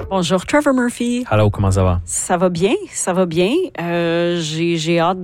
Bonjour Trevor Murphy. Allô, comment ça va? Ça va bien, ça va bien. J'ai hâte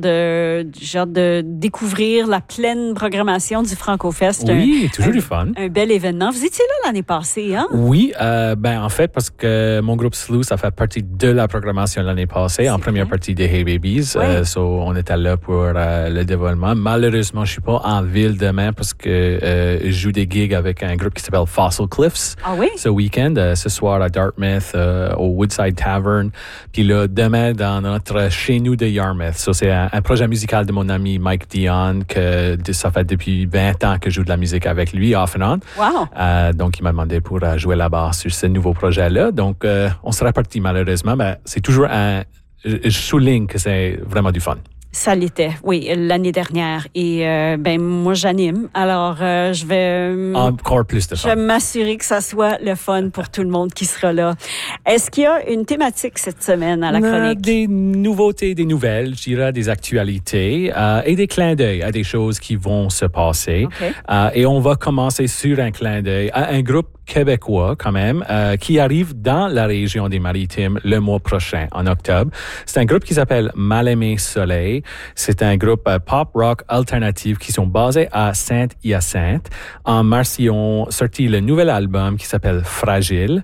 de découvrir la pleine programmation du FrancoFest. Oui, toujours du fun. Un bel événement. Vous étiez là l'année passée, hein? Oui, en fait, parce que mon groupe Slough, ça fait partie de la programmation l'année passée, en première partie des Hey Babies. Ouais. On était là pour le dévoilement. Malheureusement, je suis pas en ville demain parce que je joue des gigs avec un groupe qui s'appelle Fossil Cliffs. Ah oui? Ce week-end, ce soir à Dartmouth, au Woodside Tavern. Puis là, demain, dans notre chez nous de Yarmouth. Ça, c'est un projet musical de mon ami Mike Dion, que ça fait depuis 20 ans que je joue de la musique avec lui, off and on. Wow! Donc, il m'a demandé pour jouer là-bas sur ce nouveau projet-là. Donc, on sera parti malheureusement, mais c'est toujours je souligne que c'est vraiment du fun. Ça l'était, oui, l'année dernière. Et moi, j'anime. Alors, je vais... Encore plus de fun. Je vais m'assurer que ça soit le fun pour tout le monde qui sera là. Est-ce qu'il y a une thématique cette semaine à la chronique? Des nouveautés, des nouvelles, je dirais, des actualités et des clins d'œil à des choses qui vont se passer. Okay. Et on va commencer sur un clin d'œil à un groupe québécois quand même, qui arrive dans la région des Maritimes le mois prochain, en octobre. C'est un groupe qui s'appelle Mal-Aimé Soleil. C'est un groupe pop-rock alternatif qui sont basés à Saint-Hyacinthe. En mars, ils ont sorti le nouvel album qui s'appelle Fragile.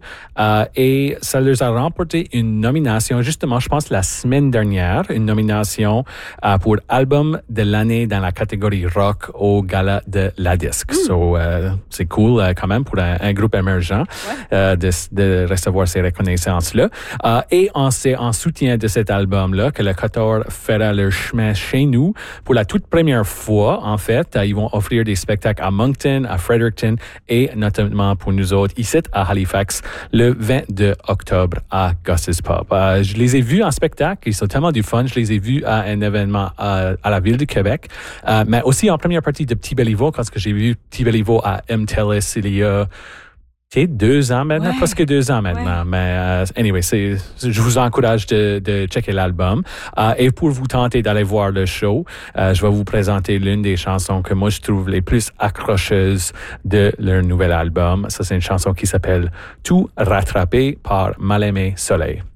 Et ça leur a remporté une nomination, justement, je pense, la semaine dernière, une nomination pour album de l'année dans la catégorie rock au Gala de la Disque. So, c'est cool quand même pour un groupe émergent de recevoir ces reconnaissances-là. Et c'est en soutien de cet album-là que le Quatuor fera leur chemin chez nous. Pour la toute première fois, en fait, ils vont offrir des spectacles à Moncton, à Fredericton et notamment pour nous autres, ici à Halifax, le 22 octobre à Gus's Pub. Je les ai vus en spectacle, ils sont tellement du fun. Je les ai vus à un événement à la Ville de Québec, mais aussi en première partie de Petit Béliveau, quand j'ai vu Petit Béliveau à MTLS il y a 2 ans maintenant, presque 2 ans maintenant. Ouais. Mais anyway, je vous encourage de checker l'album. Et pour vous tenter d'aller voir le show, je vais vous présenter l'une des chansons que moi je trouve les plus accrocheuses de leur nouvel album. Ça, c'est une chanson qui s'appelle Tout rattrapé par Mal-Aimé Soleil.